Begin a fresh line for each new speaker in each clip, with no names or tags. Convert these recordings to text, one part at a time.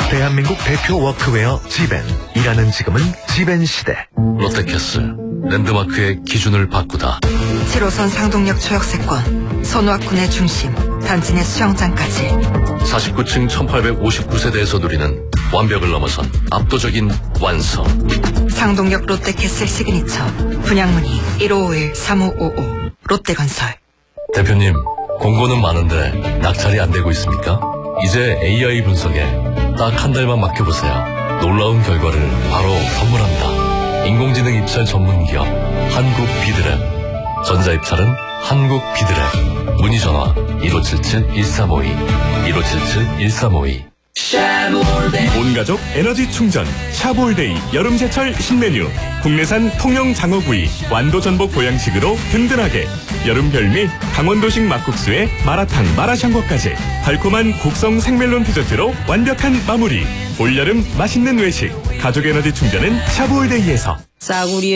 대한민국 대표 워크웨어 지벤. 일하는 지금은 지벤 시대.
롯데캐슬 랜드마크의 기준을 바꾸다.
7호선 상동역 초역세권, 선호학군의 중심, 단지 내 수영장까지
49층 1859세대에서 누리는 완벽을 넘어선 압도적인 완성.
상동역 롯데캐슬 시그니처. 분양문의 1551-3555 롯데건설.
대표님, 공고는 많은데 낙찰이 안 되고 있습니까? 이제 AI 분석에 딱 한 달만 맡겨보세요. 놀라운 결과를 바로 선물합니다. 인공지능 입찰 전문 기업 한국 비드랩. 전자입찰은 한국 비드랩. 문의 전화 1577-1352 1577-1352.
온가족 에너지 충전 샤볼데이 여름제철 신메뉴. 국내산 통영 장어구이 완도 전복 보양식으로 든든하게. 여름 별미 강원도식 막국수에 마라탕 마라샹궈까지 달콤한 곡성 생멜론 디저트로 완벽한 마무리. 올여름 맛있는 외식 가족 에너지 충전은 샤볼데이에서.
싸구려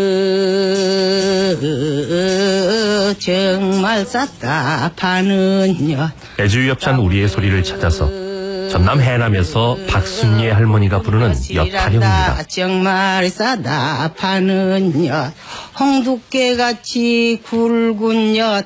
정말 쌌다 파는요.
애주협찬 우리의 소리를 찾아서 전남 해남에서 박순예 할머니가 부르는 엿타령입니다.
정말 싸다 파는 엿, 홍두깨같이 굵은 엿,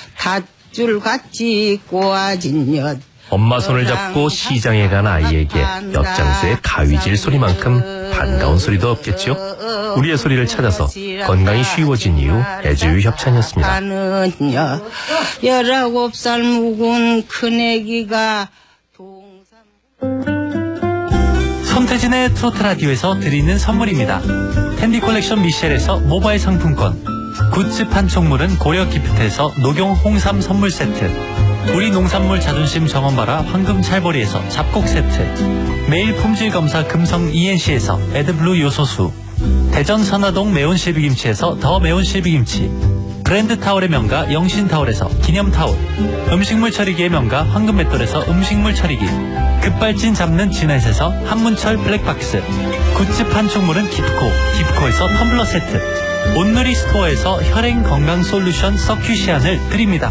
닷줄같이 꼬아진 엿.
엄마 손을 잡고 시장에 간 아이에게 엿장수의 가위질 소리만큼 반가운 소리도 없겠죠. 우리의 소리를 찾아서 건강이 쉬워진 이유 애주협찬이었습니다.
19살 묵은 큰애기가
손태진의 트로트 라디오에서 드리는 선물입니다. 텐디 컬렉션 미셸에서 모바일 상품권, 굿즈 판촉물은 고려 기프트에서 녹용 홍삼 선물 세트, 우리 농산물 자존심 정원바라 황금 찰보리에서 잡곡 세트, 매일 품질 검사 금성 ENC에서 에드블루 요소수, 대전 선화동 매운 실비김치에서 더 매운 실비김치, 브랜드 타올의 명가 영신타올에서 기념타올, 음식물 처리기의 명가 황금맷돌에서 음식물 처리기, 급발진 잡는 진햇에서 한문철 블랙박스, 굿즈 판촉물은 기프코에서 텀블러 세트, 온누리 스토어에서 혈행 건강 솔루션 서큐시안을 드립니다.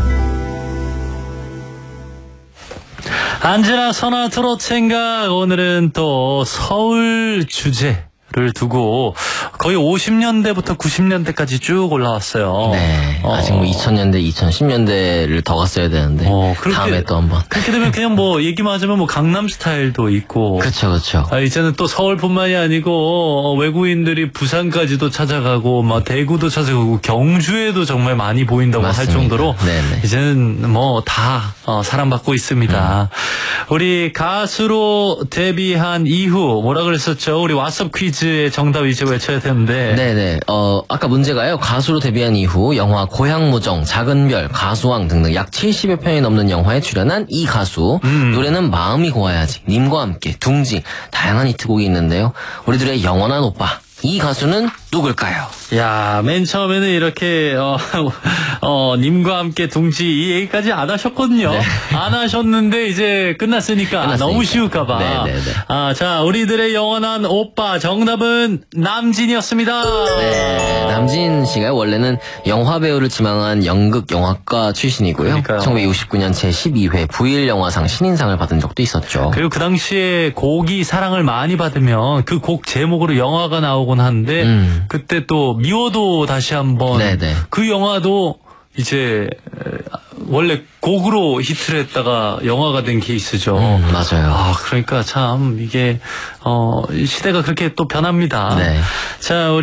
안지나 선화 트로트 생각. 오늘은 또 서울 주제를 두고 거의 50년대부터 90년대까지 쭉 올라왔어요.
네. 아직 뭐 2000년대, 2010년대를 더 갔어야 되는데 다음에 또 한번.
그렇게 되면 그냥 뭐 얘기만 하자면 뭐 강남 스타일도 있고.
그렇죠.
이제는 또 서울뿐만이 아니고 외국인들이 부산까지도 찾아가고 막 대구도 찾아가고 경주에도 정말 많이 보인다고
맞습니다.
할 정도로
네네.
이제는 뭐 다 사랑받고 있습니다. 우리 가수로 데뷔한 이후 뭐라 그랬었죠? 우리 왓썹 퀴즈의 정답 이제 외쳐야 되는데.
네네. 아까 문제가요. 가수로 데뷔한 이후 영화 고향무정, 작은별, 가수왕 등등 약 70여 편이 넘는 영화에 출연한 이 가수. 노래는 마음이 고와야지, 님과 함께, 둥지, 다양한 히트곡이 있는데요. 우리들의 영원한 오빠. 이 가수는 누굴까요?
야, 맨 처음에는 이렇게 님과 함께 둥지 이 얘기까지 안 하셨거든요.
네.
안 하셨는데 이제 끝났으니까 너무 쉬울까봐.
네네네.
자, 우리들의 영원한 오빠 정답은 남진이었습니다.
네, 남진 씨가 원래는 영화 배우를 지망한 연극 영화과 출신이고요.
그러니까요.
1969년 제12회 부일영화상 신인상을 받은 적도 있었죠.
그리고 그 당시에 곡이 사랑을 많이 받으면 그 곡 제목으로 영화가 나오곤 하는데 그때 또 미워도 다시 한번
네네.
그 영화도 이제 원래 곡으로 히트를 했다가 영화가 된 케이스죠.
맞아요.
그러니까 참 이게 시대가 그렇게 또 변합니다.
네.
자,